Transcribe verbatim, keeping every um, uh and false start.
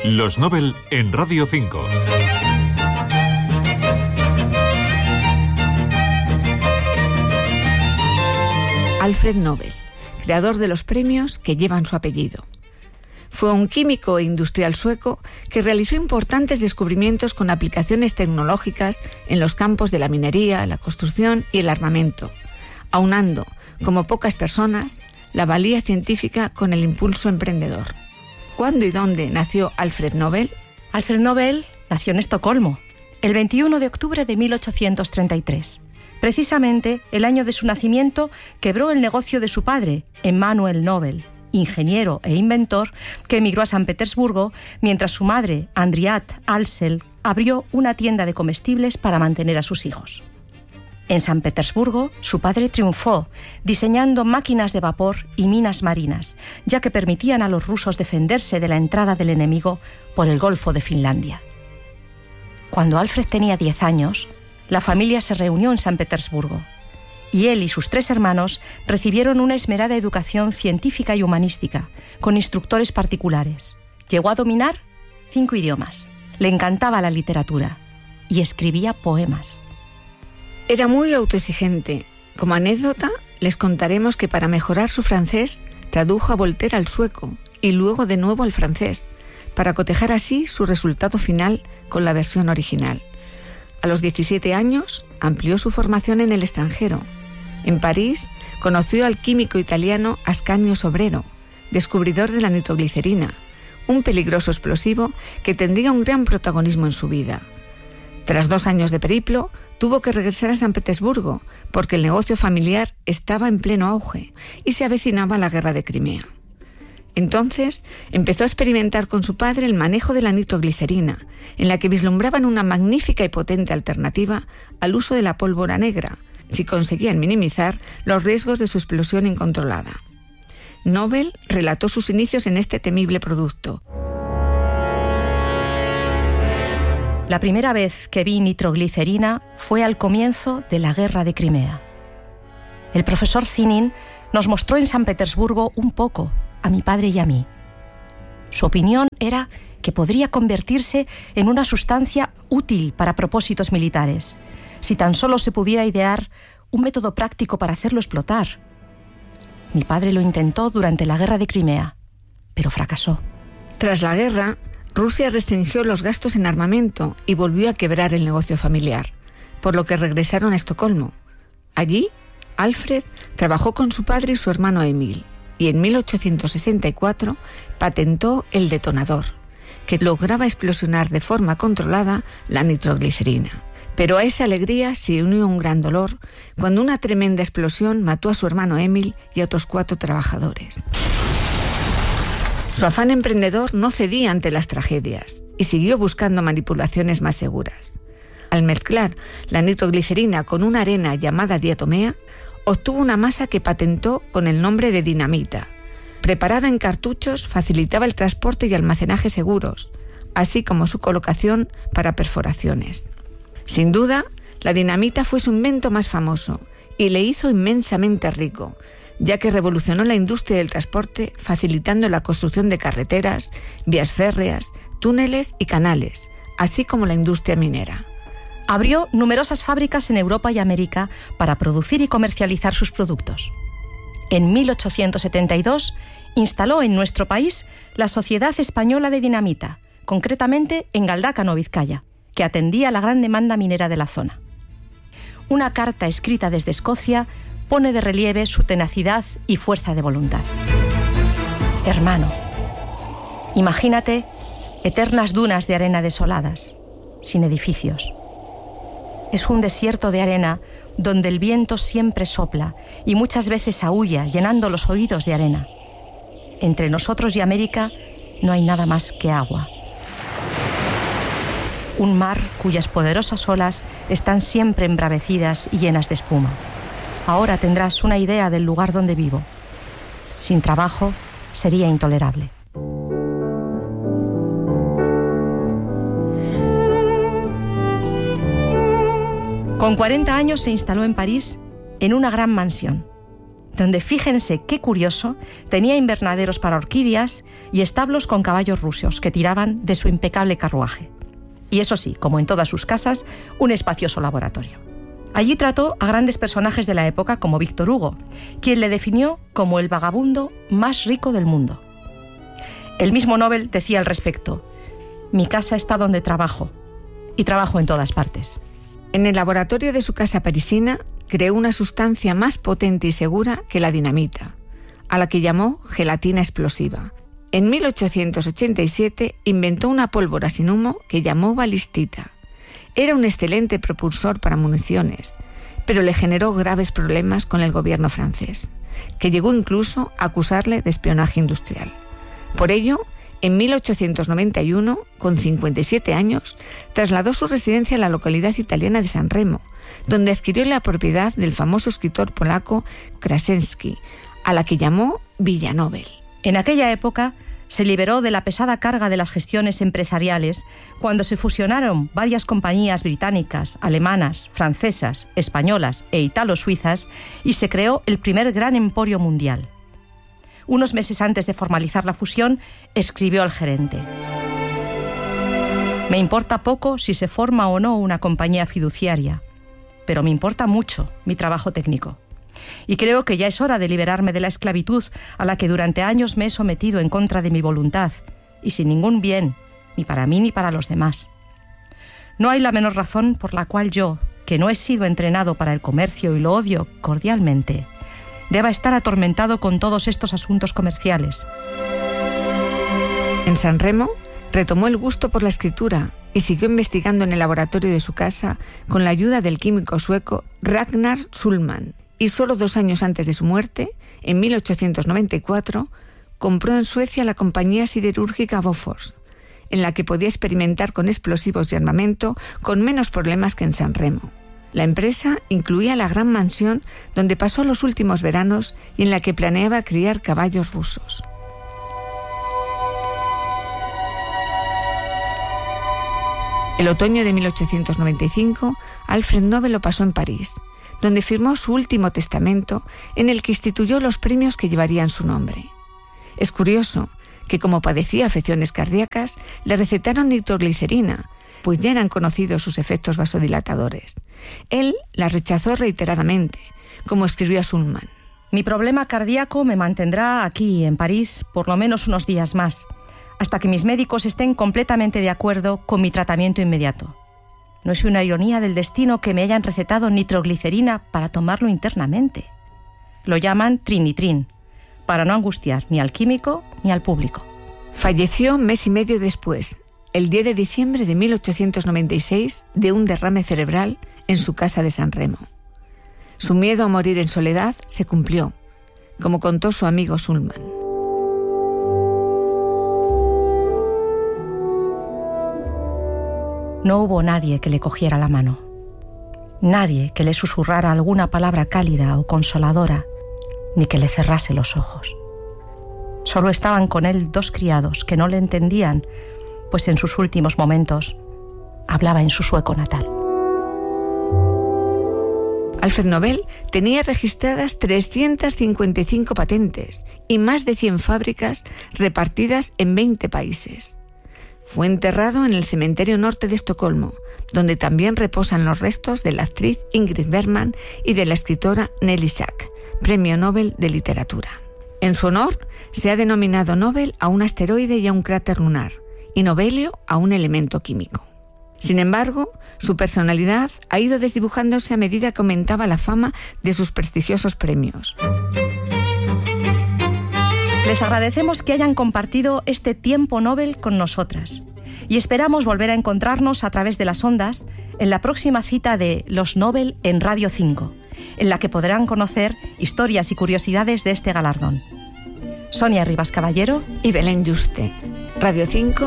Los Nobel en Radio cinco. Alfred Nobel, creador de los premios que llevan su apellido. Fue un químico e industrial sueco que realizó importantes descubrimientos con aplicaciones tecnológicas en los campos de la minería, la construcción y el armamento, aunando, como pocas personas, la valía científica con el impulso emprendedor. ¿Cuándo y dónde nació Alfred Nobel? Alfred Nobel nació en Estocolmo, el veintiuno de octubre de mil ochocientos treinta y tres. Precisamente el año de su nacimiento quebró el negocio de su padre, Emanuel Nobel, ingeniero e inventor que emigró a San Petersburgo, mientras su madre, Andriat Alsel, abrió una tienda de comestibles para mantener a sus hijos. En San Petersburgo, su padre triunfó, diseñando máquinas de vapor y minas marinas, ya que permitían a los rusos defenderse de la entrada del enemigo por el Golfo de Finlandia. Cuando Alfred tenía diez años, la familia se reunió en San Petersburgo, y él y sus tres hermanos recibieron una esmerada educación científica y humanística, con instructores particulares. Llegó a dominar cinco idiomas, le encantaba la literatura y escribía poemas. Era muy autoexigente. Como anécdota, les contaremos que para mejorar su francés tradujo a Voltaire al sueco y luego de nuevo al francés, para cotejar así su resultado final con la versión original. A los diecisiete años amplió su formación en el extranjero. En París conoció al químico italiano Ascanio Sobrero, descubridor de la nitroglicerina, un peligroso explosivo que tendría un gran protagonismo en su vida. Tras dos años de periplo, tuvo que regresar a San Petersburgo porque el negocio familiar estaba en pleno auge y se avecinaba la guerra de Crimea. Entonces empezó a experimentar con su padre el manejo de la nitroglicerina, en la que vislumbraban una magnífica y potente alternativa al uso de la pólvora negra, si conseguían minimizar los riesgos de su explosión incontrolada. Nobel relató sus inicios en este temible producto. La primera vez que vi nitroglicerina fue al comienzo de la guerra de Crimea. El profesor Zinin nos mostró en San Petersburgo un poco, a mi padre y a mí. Su opinión era que podría convertirse en una sustancia útil para propósitos militares, si tan solo se pudiera idear un método práctico para hacerlo explotar. Mi padre lo intentó durante la guerra de Crimea, pero fracasó. Tras la guerra, Rusia restringió los gastos en armamento y volvió a quebrar el negocio familiar, por lo que regresaron a Estocolmo. Allí, Alfred trabajó con su padre y su hermano Emil, y en mil ochocientos sesenta y cuatro patentó el detonador, que lograba explosionar de forma controlada la nitroglicerina. Pero a esa alegría se unió un gran dolor cuando una tremenda explosión mató a su hermano Emil y a otros cuatro trabajadores. Su afán emprendedor no cedía ante las tragedias y siguió buscando manipulaciones más seguras. Al mezclar la nitroglicerina con una arena llamada diatomea, obtuvo una masa que patentó con el nombre de dinamita. Preparada en cartuchos, facilitaba el transporte y almacenaje seguros, así como su colocación para perforaciones. Sin duda, la dinamita fue su invento más famoso y le hizo inmensamente rico, ya que revolucionó la industria del transporte, facilitando la construcción de carreteras, vías férreas, túneles y canales, así como la industria minera. Abrió numerosas fábricas en Europa y América para producir y comercializar sus productos. En mil ochocientos setenta y dos instaló en nuestro país la Sociedad Española de Dinamita, concretamente en Galdácano, Vizcaya, que atendía la gran demanda minera de la zona. Una carta escrita desde Escocia pone de relieve su tenacidad y fuerza de voluntad. Hermano, imagínate eternas dunas de arena desoladas, sin edificios. Es un desierto de arena donde el viento siempre sopla y muchas veces aúlla, llenando los oídos de arena. Entre nosotros y América no hay nada más que agua. Un mar cuyas poderosas olas están siempre embravecidas y llenas de espuma. Ahora tendrás una idea del lugar donde vivo. Sin trabajo sería intolerable. Con cuarenta años se instaló en París en una gran mansión. donde, fíjense qué curioso, tenía invernaderos para orquídeas y establos con caballos rusos que tiraban de su impecable carruaje. Y eso sí, como en todas sus casas, un espacioso laboratorio. Allí trató a grandes personajes de la época como Víctor Hugo, quien le definió como el vagabundo más rico del mundo. El mismo Nobel decía al respecto: «Mi casa está donde trabajo, y trabajo en todas partes». En el laboratorio de su casa parisina creó una sustancia más potente y segura que la dinamita, a la que llamó gelatina explosiva. En mil ochocientos ochenta y siete inventó una pólvora sin humo que llamó balistita. Era un excelente propulsor para municiones, pero le generó graves problemas con el gobierno francés, que llegó incluso a acusarle de espionaje industrial. Por ello, en mil ochocientos noventa y uno, con cincuenta y siete años, trasladó su residencia a la localidad italiana de San Remo, donde adquirió la propiedad del famoso escritor polaco Kraszewski, a la que llamó Villa Nobel. En aquella época se liberó de la pesada carga de las gestiones empresariales cuando se fusionaron varias compañías británicas, alemanas, francesas, españolas e italo-suizas y se creó el primer gran emporio mundial. Unos meses antes de formalizar la fusión, escribió al gerente: «Me importa poco si se forma o no una compañía fiduciaria, pero me importa mucho mi trabajo técnico. Y creo que ya es hora de liberarme de la esclavitud a la que durante años me he sometido en contra de mi voluntad y sin ningún bien, ni para mí ni para los demás. No hay la menor razón por la cual yo, que no he sido entrenado para el comercio y lo odio cordialmente, deba estar atormentado con todos estos asuntos comerciales». En San Remo retomó el gusto por la escritura y siguió investigando en el laboratorio de su casa con la ayuda del químico sueco Ragnar Schulman. Y solo dos años antes de su muerte, en mil ochocientos noventa y cuatro, compró en Suecia la compañía siderúrgica Bofors, en la que podía experimentar con explosivos y armamento con menos problemas que en San Remo. La empresa incluía la gran mansión donde pasó los últimos veranos y en la que planeaba criar caballos rusos. El otoño de mil ochocientos noventa y cinco, Alfred Nobel lo pasó en París, donde firmó su último testamento en el que instituyó los premios que llevarían su nombre. Es curioso que, como padecía afecciones cardíacas, le recetaron nitroglicerina, pues ya eran conocidos sus efectos vasodilatadores. Él la rechazó reiteradamente, como escribió a Schulman: «Mi problema cardíaco me mantendrá aquí, en París, por lo menos unos días más, hasta que mis médicos estén completamente de acuerdo con mi tratamiento inmediato. No es una ironía del destino que me hayan recetado nitroglicerina para tomarlo internamente. Lo llaman trinitrin, para no angustiar ni al químico ni al público». Falleció mes y medio después, el diez de diciembre de mil ochocientos noventa y seis, de un derrame cerebral en su casa de San Remo. Su miedo a morir en soledad se cumplió, como contó su amigo Schulman. No hubo nadie que le cogiera la mano, nadie que le susurrara alguna palabra cálida o consoladora, ni que le cerrase los ojos. Solo estaban con él dos criados que no le entendían, pues en sus últimos momentos hablaba en su sueco natal. Alfred Nobel tenía registradas trescientas cincuenta y cinco patentes y más de cien fábricas repartidas en veinte países. Fue enterrado en el cementerio norte de Estocolmo, donde también reposan los restos de la actriz Ingrid Bergman y de la escritora Nelly Sachs, Premio Nobel de Literatura. En su honor se ha denominado Nobel a un asteroide y a un cráter lunar, y Nobelio a un elemento químico. Sin embargo, su personalidad ha ido desdibujándose a medida que aumentaba la fama de sus prestigiosos premios. Les agradecemos que hayan compartido este tiempo Nobel con nosotras y esperamos volver a encontrarnos a través de las ondas en la próxima cita de Los Nobel en Radio cinco, en la que podrán conocer historias y curiosidades de este galardón. Sonia Rivas Caballero y Belén Yuste. Radio cinco